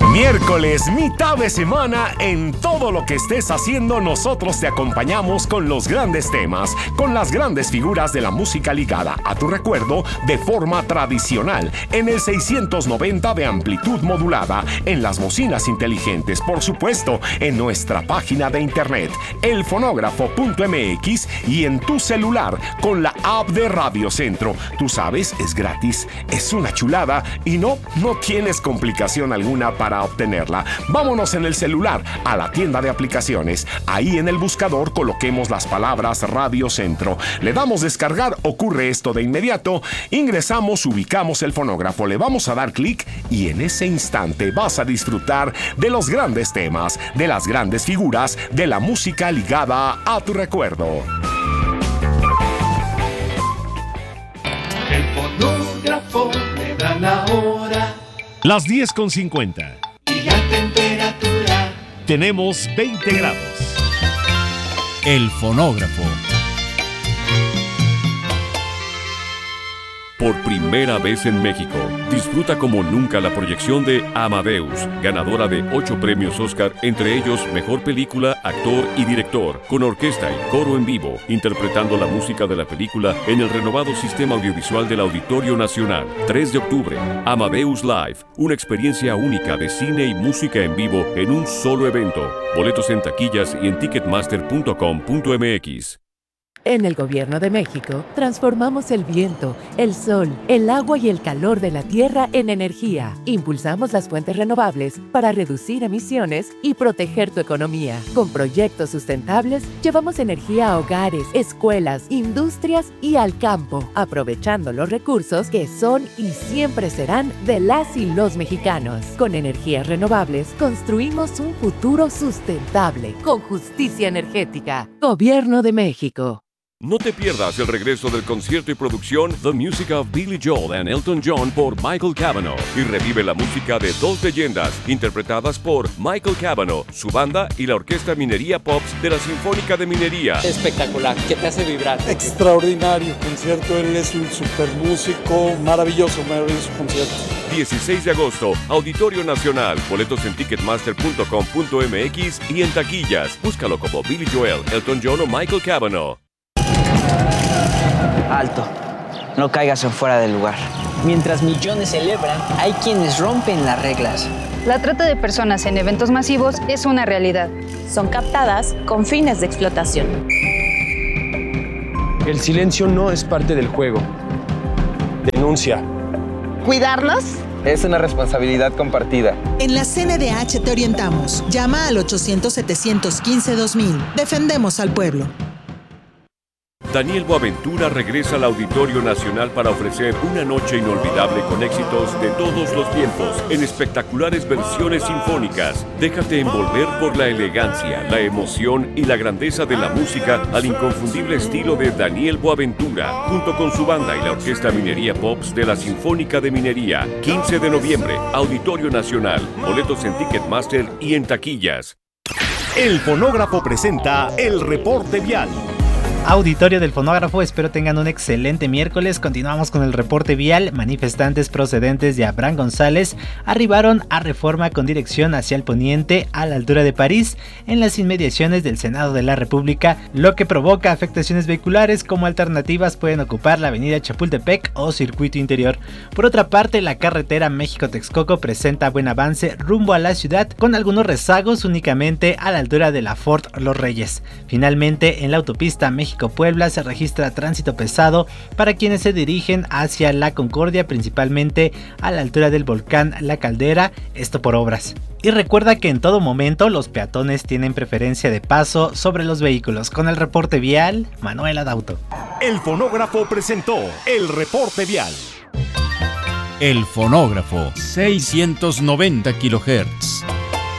Miércoles, mitad de semana, en todo lo que estés haciendo, nosotros te acompañamos con los grandes temas, con las grandes figuras de la música ligada a tu recuerdo de forma tradicional, en el 690 de amplitud modulada, en las bocinas inteligentes, por supuesto, en nuestra página de internet, elfonógrafo.mx, y en tu celular con la app de Radio Centro. Tú sabes, es gratis, es una chulada y no tienes complicación alguna para obtenerla. Vámonos en el celular a la tienda de aplicaciones. Ahí en el buscador coloquemos las palabras Radio Centro. Le damos descargar, ocurre esto de inmediato. Ingresamos, ubicamos el fonógrafo, le vamos a dar clic y en ese instante vas a disfrutar de los grandes temas, de las grandes figuras, de la música ligada a tu recuerdo. El fonógrafo le da la hora. Las 10:50. Y la temperatura. Tenemos 20 grados. El fonógrafo. Por primera vez en México, disfruta como nunca la proyección de Amadeus, ganadora de 8 premios Oscar, entre ellos Mejor Película, Actor y Director, con orquesta y coro en vivo, interpretando la música de la película en el renovado sistema audiovisual del Auditorio Nacional. 3 de octubre, Amadeus Live, una experiencia única de cine y música en vivo en un solo evento. Boletos en taquillas y en ticketmaster.com.mx. En el Gobierno de México, transformamos el viento, el sol, el agua y el calor de la tierra en energía. Impulsamos las fuentes renovables para reducir emisiones y proteger tu economía. Con proyectos sustentables, llevamos energía a hogares, escuelas, industrias y al campo, aprovechando los recursos que son y siempre serán de las y los mexicanos. Con energías renovables, construimos un futuro sustentable, con justicia energética. Gobierno de México. No te pierdas el regreso del concierto y producción The Music of Billy Joel and Elton John por Michael Cavanaugh, y revive la música de dos leyendas interpretadas por Michael Cavanaugh, su banda y la Orquesta Minería Pops de la Sinfónica de Minería. Espectacular, que te hace vibrar. Extraordinario concierto, él es un super músico, maravilloso concierto. 16 de agosto, Auditorio Nacional. Boletos en ticketmaster.com.mx y en taquillas. Búscalo como Billy Joel, Elton John o Michael Cavanaugh. Alto, no caigas en fuera del lugar. Mientras millones celebran, Hay quienes rompen las reglas. La trata de personas en eventos masivos es una realidad. Son captadas con fines de explotación. El silencio no es parte del juego. Denuncia. ¿Cuidarnos? Es una responsabilidad compartida. En la CNDH te orientamos. Llama al 800-715-2000. Defendemos al pueblo. Daniel Boaventura regresa al Auditorio Nacional para ofrecer una noche inolvidable con éxitos de todos los tiempos en espectaculares versiones sinfónicas. Déjate envolver por la elegancia, la emoción y la grandeza de la música al inconfundible estilo de Daniel Boaventura, junto con su banda y la Orquesta Minería Pops de la Sinfónica de Minería. 15 de noviembre, Auditorio Nacional. Boletos en Ticketmaster y en taquillas. El fonógrafo presenta el reporte vial. Auditorio del Fonógrafo, espero tengan un excelente miércoles. Continuamos con el reporte vial. Manifestantes procedentes de Abraham González arribaron a Reforma con dirección hacia el poniente a la altura de París, en las inmediaciones del Senado de la República, lo que provoca afectaciones vehiculares. Como alternativas pueden ocupar la avenida Chapultepec o circuito interior. Por otra parte, la carretera México-Texcoco presenta buen avance rumbo a la ciudad, con algunos rezagos únicamente a la altura de la Fort Los Reyes. Finalmente, en la autopista México-Puebla se registra tránsito pesado para quienes se dirigen hacia La Concordia, principalmente a la altura del volcán La Caldera, esto por obras. Y recuerda que en todo momento los peatones tienen preferencia de paso sobre los vehículos. Con el reporte vial, Manuel Adauto. El fonógrafo presentó el reporte vial. El fonógrafo, 690 kHz.